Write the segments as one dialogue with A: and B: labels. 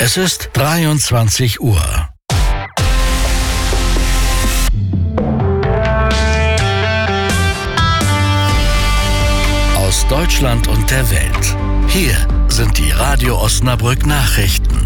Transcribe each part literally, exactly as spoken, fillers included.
A: Es ist dreiundzwanzig Uhr. Aus Deutschland und der Welt. Hier sind die Radio Osnabrück Nachrichten.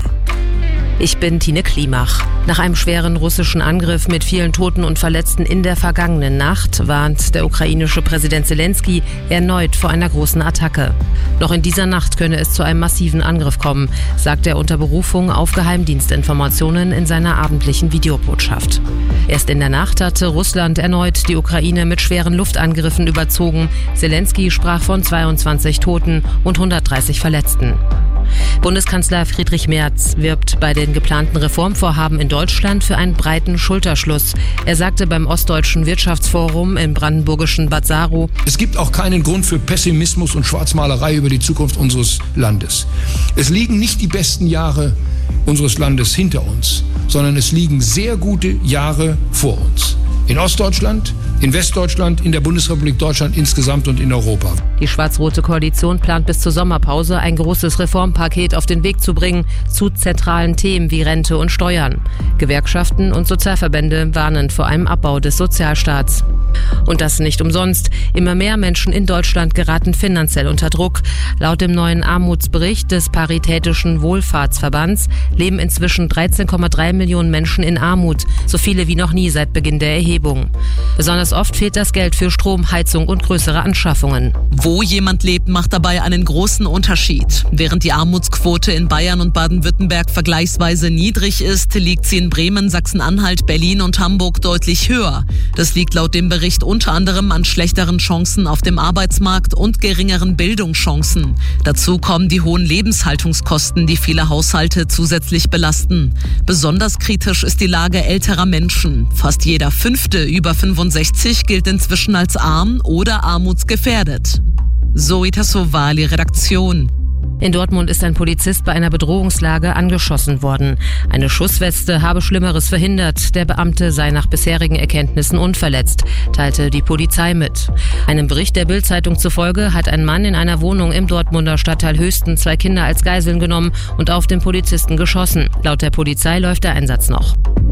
B: Ich bin Tine Klimach. Nach einem schweren russischen Angriff mit vielen Toten und Verletzten in der vergangenen Nacht warnt der ukrainische Präsident Zelensky erneut vor einer großen Attacke. Noch in dieser Nacht könne es zu einem massiven Angriff kommen, sagt er unter Berufung auf Geheimdienstinformationen in seiner abendlichen Videobotschaft. Erst in der Nacht hatte Russland erneut die Ukraine mit schweren Luftangriffen überzogen. Zelensky sprach von zweiundzwanzig Toten und hundertdreißig Verletzten. Bundeskanzler Friedrich Merz wirbt bei den geplanten Reformvorhaben in Deutschland für einen breiten Schulterschluss. Er sagte beim Ostdeutschen Wirtschaftsforum im brandenburgischen Bad Saro:
C: Es gibt auch keinen Grund für Pessimismus und Schwarzmalerei über die Zukunft unseres Landes. Es liegen nicht die besten Jahre unseres Landes hinter uns, sondern es liegen sehr gute Jahre vor uns. In Ostdeutschland, in Westdeutschland, in der Bundesrepublik Deutschland insgesamt und in Europa.
B: Die schwarz-rote Koalition plant bis zur Sommerpause ein großes Reformpaket auf den Weg zu bringen zu zentralen Themen wie Rente und Steuern. Gewerkschaften und Sozialverbände warnen vor einem Abbau des Sozialstaats. Und das nicht umsonst. Immer mehr Menschen in Deutschland geraten finanziell unter Druck. Laut dem neuen Armutsbericht des Paritätischen Wohlfahrtsverbands leben inzwischen dreizehn Komma drei Millionen Menschen in Armut, so viele wie noch nie seit Beginn der Erhebung. Besonders oft fehlt das Geld für Strom, Heizung und größere Anschaffungen.
D: Wo jemand lebt, macht dabei einen großen Unterschied. Während die Armutsquote in Bayern und Baden-Württemberg vergleichsweise niedrig ist, liegt sie in Bremen, Sachsen-Anhalt, Berlin und Hamburg deutlich höher. Das liegt laut dem Bericht unter anderem an schlechteren Chancen auf dem Arbeitsmarkt und geringeren Bildungschancen. Dazu kommen die hohen Lebenshaltungskosten, die viele Haushalte zusätzlich belasten. Besonders kritisch ist die Lage älterer Menschen. Fast jeder Fünfte über fünfundsechzig gilt inzwischen als arm oder armutsgefährdet. Zoe Tassovali, Redaktion.
B: In Dortmund ist ein Polizist bei einer Bedrohungslage angeschossen worden. Eine Schussweste habe Schlimmeres verhindert. Der Beamte sei nach bisherigen Erkenntnissen unverletzt, teilte die Polizei mit. Einem Bericht der Bild-Zeitung zufolge hat ein Mann in einer Wohnung im Dortmunder Stadtteil Höchsten zwei Kinder als Geiseln genommen und auf den Polizisten geschossen. Laut der Polizei läuft der Einsatz noch.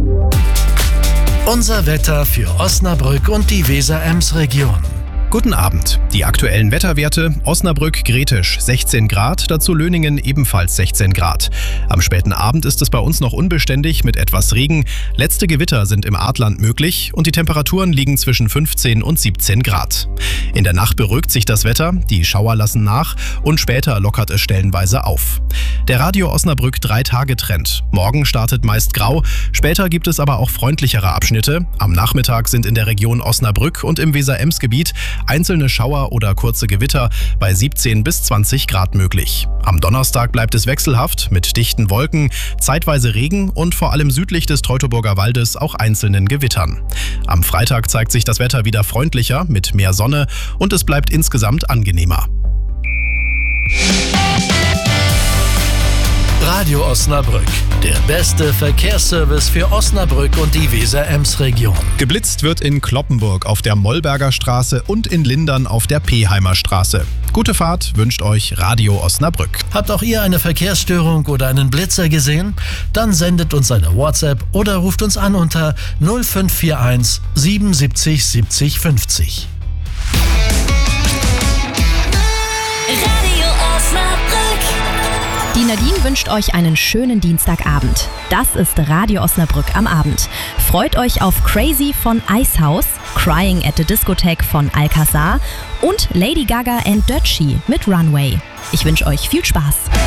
A: Unser Wetter für Osnabrück und die Weser-Ems-Region.
E: Guten Abend. Die aktuellen Wetterwerte: Osnabrück-Gretisch sechzehn Grad, dazu Löningen ebenfalls sechzehn Grad. Am späten Abend ist es bei uns noch unbeständig mit etwas Regen. Letzte Gewitter sind im Artland möglich und die Temperaturen liegen zwischen fünfzehn und siebzehn Grad. In der Nacht beruhigt sich das Wetter, die Schauer lassen nach und später lockert es stellenweise auf. Der Radio Osnabrück drei Tage Trend. Morgen startet meist grau, später gibt es aber auch freundlichere Abschnitte. Am Nachmittag sind in der Region Osnabrück und im Weser-Ems-Gebiet einzelne Schauer oder kurze Gewitter bei siebzehn bis zwanzig Grad möglich. Am Donnerstag bleibt es wechselhaft mit dichten Wolken, zeitweise Regen und vor allem südlich des Teutoburger Waldes auch einzelnen Gewittern. Am Freitag zeigt sich das Wetter wieder freundlicher mit mehr Sonne und es bleibt insgesamt angenehmer.
A: Radio Osnabrück, der beste Verkehrsservice für Osnabrück und die Weser-Ems-Region.
E: Geblitzt wird in Cloppenburg auf der Mollberger Straße und in Lindern auf der Peheimer Straße. Gute Fahrt wünscht euch Radio Osnabrück.
A: Habt auch ihr eine Verkehrsstörung oder einen Blitzer gesehen? Dann sendet uns eine WhatsApp oder ruft uns an unter null fünf vier eins siebenundsiebzig siebzig fünfzig.
F: Radio Osnabrück.
G: Die Nadine wünscht euch einen schönen Dienstagabend. Das ist Radio Osnabrück am Abend. Freut euch auf Crazy von Icehouse, Crying at the Discotheque von Alcazar und Lady Gaga and Dutchie mit Runway. Ich wünsche euch viel Spaß.